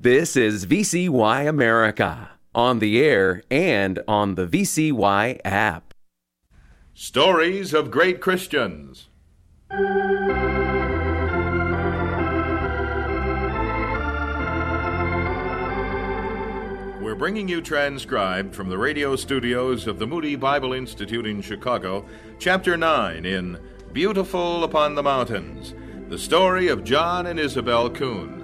This is VCY America, on the air and on the VCY app. Stories of Great Christians. We're bringing you transcribed from the radio studios of the Moody Bible Institute in Chicago, Chapter 9 in Beautiful Upon the Mountains, the story of John and Isabel Kuhn.